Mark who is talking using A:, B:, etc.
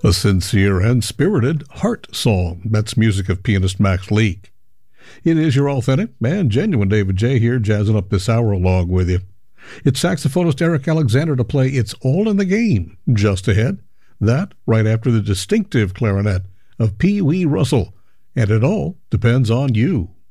A: A sincere and spirited heart song. That's music of pianist Max Leake. It is your authentic and genuine David J. here, jazzing up this hour along with you. It's saxophonist Eric Alexander to play It's All in the Game just ahead. That right after the distinctive clarinet of Pee Wee Russell. And it all depends on you.